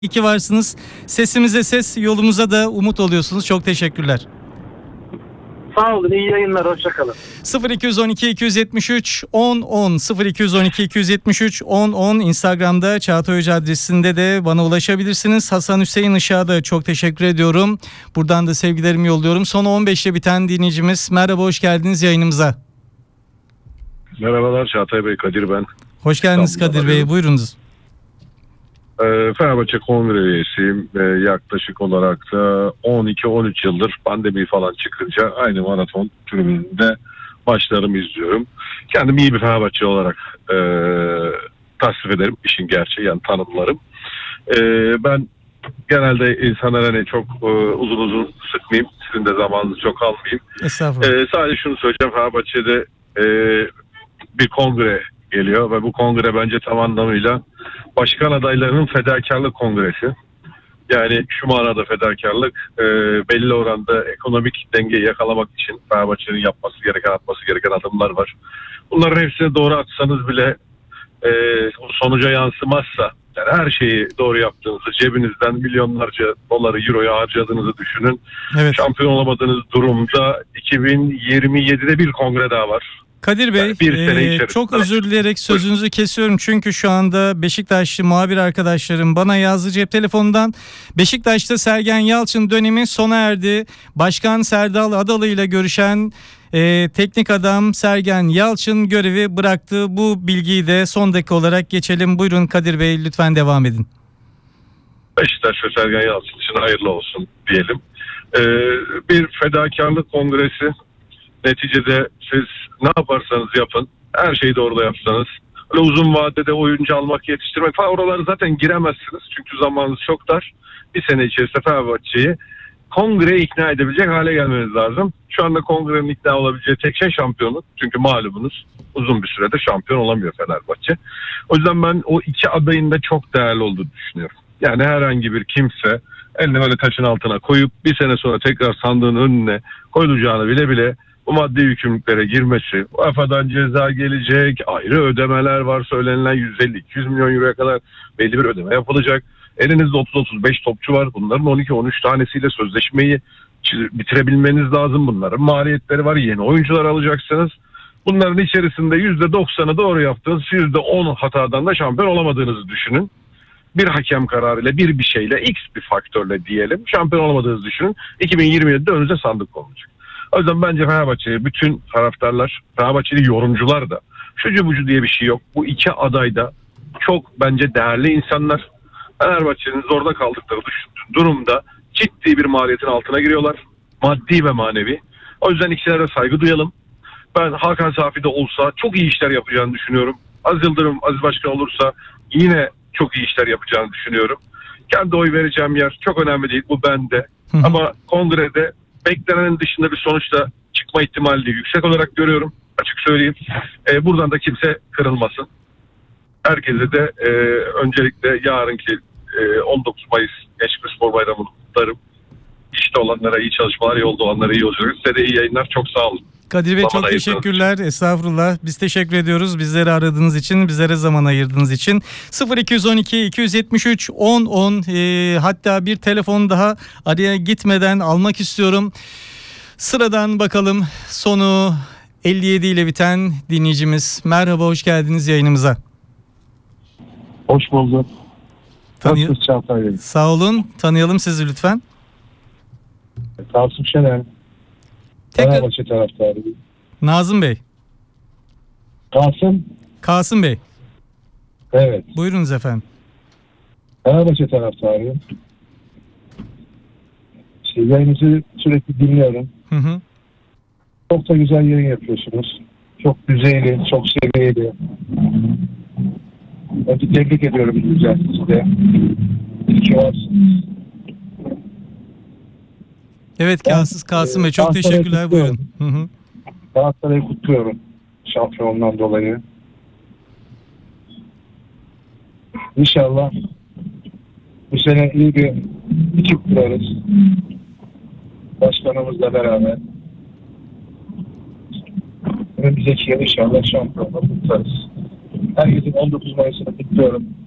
İyi ki varsınız. Sesimize ses, yolumuza da umut oluyorsunuz. Çok teşekkürler. Sağ olun, iyi yayınlar, hoşçakalın. 0212 273 1010 0212 273 1010 Instagram'da Çağatay Hoca adresinde de bana ulaşabilirsiniz. Hasan Hüseyin Işık'a da çok teşekkür ediyorum. Buradan da sevgilerimi yolluyorum. Son 15'te biten dinleyicimiz. Merhaba, hoş geldiniz yayınımıza. Merhabalar Çağatay Bey, Kadir ben. Hoş geldiniz Kadir Bey, buyurunuz. Fenerbahçe Kongre üyesiyim. Yaklaşık olarak da 12-13 yıldır pandemi falan çıkınca aynı maraton tribününde maçlarımı izliyorum. Kendim iyi bir Fenerbahçe olarak tasvip ederim, işin gerçeği, yani tanımlarım. Ben genelde insanlara çok uzun sıkmayayım, sizin de zamanınızı çok almayayım. Estağfurullah. Sadece şunu söyleyeceğim, Fenerbahçe'de bir kongre geliyor ve bu kongre bence tam anlamıyla başkan adaylarının fedakarlık kongresi. Yani şu manada fedakarlık, belli oranda ekonomik dengeyi yakalamak için Fenerbahçe'nin yapması gereken adımlar var. Bunların hepsini doğru atsanız bile sonuca yansımazsa, yani her şeyi doğru yaptığınızı, cebinizden milyonlarca doları, euroyu harcadığınızı düşünün. Evet. Şampiyon olamadığınız durumda 2027'de bir kongre daha var. Kadir Bey, çok özür dileyerek sözünüzü kesiyorum. Çünkü şu anda Beşiktaşlı muhabir arkadaşlarım bana yazdı cep telefonundan. Beşiktaş'ta Sergen Yalçın dönemi sona erdi. Başkan Serdal Adalı ile görüşen teknik adam Sergen Yalçın görevi bıraktı. Bu bilgiyi de son dakika olarak geçelim. Buyurun Kadir Bey, lütfen devam edin. Beşiktaş ve Sergen Yalçın için hayırlı olsun diyelim. Bir fedakarlık kongresi. Neticede siz ne yaparsanız yapın, her şeyi doğru da yapsanız, öyle uzun vadede oyuncu almak, yetiştirmek falan, oraları zaten giremezsiniz. Çünkü zamanınız çok dar. Bir sene içerisinde Fenerbahçe'yi kongreye ikna edebilecek hale gelmeniz lazım. Şu anda kongrenin ikna olabileceği tek şey şampiyonluk. Çünkü malumunuz uzun bir sürede şampiyon olamıyor Fenerbahçe. O yüzden ben o iki adayın da çok değerli olduğunu düşünüyorum. Yani herhangi bir kimse elini böyle taşın altına koyup bir sene sonra tekrar sandığın önüne koyulacağını bile bile bu maddi yükümlülüklere girmesi, UEFA'dan ceza gelecek, ayrı ödemeler var, söylenilen 150-200 milyon euroya kadar belli bir ödeme yapılacak. Elinizde 30-35 topçu var, bunların 12-13 tanesiyle sözleşmeyi bitirebilmeniz lazım. Bunların maliyetleri var, yeni oyuncular alacaksınız. Bunların içerisinde %90'ı doğru yaptığınız, %10 hatadan da şampiyon olamadığınızı düşünün. Bir hakem kararıyla, bir şeyle, X bir faktörle diyelim, şampiyon olamadığınızı düşünün. 2027'de önünüze sandık olacak. O yüzden bence Fenerbahçe'ye bütün taraftarlar, Fenerbahçeli yorumcular da, şucu bucu diye bir şey yok. Bu iki aday da çok bence değerli insanlar. Fenerbahçe'nin zorda kaldıkları durumda ciddi bir maliyetin altına giriyorlar. Maddi ve manevi. O yüzden ikisine de saygı duyalım. Ben Hakan Safi de olsa çok iyi işler yapacağını düşünüyorum. Aziz Yıldırım, Aziz Başkan olursa yine çok iyi işler yapacağını düşünüyorum. Kendi oy vereceğim yer çok önemli değil. Bu bende. Ama kongrede beklenenin dışında bir sonuçta çıkma ihtimali yüksek olarak görüyorum. Açık söyleyeyim. Buradan da kimse kırılmasın. Herkese de öncelikle yarınki 19 Mayıs Gençlik Spor Bayramı'nı kutlarım. İşte olanlara iyi çalışmalar, yolda olanlara iyi yolculuk. Size de iyi yayınlar. Çok sağ olun. Kadir Bey, çok teşekkürler. Estağfurullah. Biz teşekkür ediyoruz. Bizleri aradığınız için, bizlere zaman ayırdığınız için. 0212 273 1010 hatta bir telefon daha araya gitmeden almak istiyorum. Sıradan bakalım, sonu 57 ile biten dinleyicimiz. Merhaba, hoş geldiniz yayınımıza. Hoş bulduk. Nasılsınız Çağatay Bey? Sağ olun. Tanıyalım sizi lütfen. Kasım Şener. Fenerbahçe taraftarı. Nazım Bey. Kasım Bey. Evet. Buyurunuz efendim. Fenerbahçe taraftarı. İşte yayınınızı sürekli dinliyorum. Hı. Çok da güzel yayın yapıyorsunuz. Çok düzeyli, çok seviyeli. Ben de tebrik ediyorum güzel size. İyi ki varsınız. Evet, Kasım Bey, çok teşekkürler. Buyurun. Galatasaray'ı kutluyorum şampiyonluğundan dolayı. İnşallah bu sene iyi bir ekip kurarız. Başkanımızla beraber. Önümüzdeki yıl inşallah şampiyonluğu kutlarız. Herkesin 19 Mayıs'ını kutluyorum.